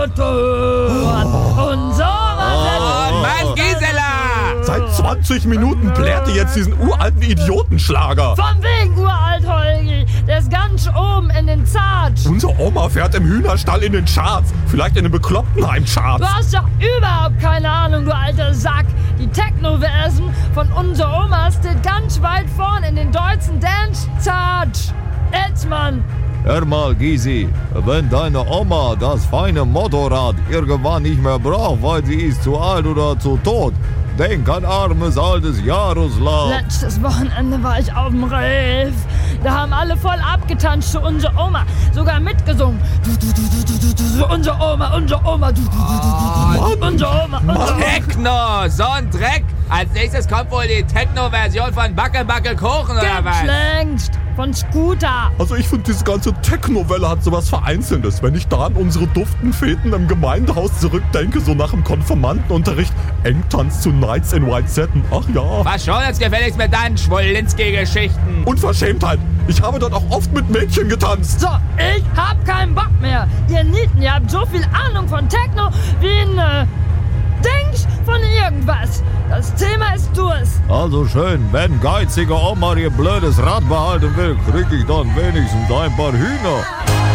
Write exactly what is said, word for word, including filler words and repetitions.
Motorrad. Und so was. Oh, Mann, Gisela! Seit zwanzig Minuten plärt ihr jetzt diesen uralten Idiotenschlager. Von wegen uralt, Holgi. Der ist ganz oben in den Charts. Unsere Oma fährt im Hühnerstall in den Charts. Vielleicht in den Beklopptenheim-Charts. Du hast doch überhaupt keine Ahnung, du alter Sack. Die Techno-Version von unserer Oma steht ganz weit vorn in den deutschen Dance-Charts. Etzmann. Hör mal, Gysi, wenn deine Oma das feine Motorrad irgendwann nicht mehr braucht, weil sie ist zu alt oder zu tot, denk an armes altes Jaroslav. Letztes Wochenende war ich auf dem Rave. Da haben alle voll abgetanzt zu unserer Oma. Sogar mitgesungen. Du, du, du, du, du, du, du, unsere Oma, unsere Oma. Du, du, du, du, du, unsere Oma, unsere Oma. Techno, so ein Dreck. Als nächstes kommt wohl die Techno-Version von Backe, Backe, Kuchen, oder was? Gibt's längst. Von Scooter. Also ich finde, diese ganze Techno-Welle hat sowas Vereinzeltes. Wenn ich da an unsere duften Feten im Gemeindehaus zurückdenke, so nach dem Konfirmandenunterricht, Engtanz zu Nights in White Satin, ach ja. Was schon jetzt gefälligst mit deinen Schwolinski-Geschichten? Unverschämtheit. Ich habe dort auch oft mit Mädchen getanzt. So, ich hab keinen Bock mehr. Ihr Nieten, ihr habt so viel Ahnung von Techno wie ein äh, Dings von irgendwas. Das Thema ist durch. Also schön, wenn geizige Oma ihr blödes Rad behalten will, krieg ich dann wenigstens ein paar Hühner.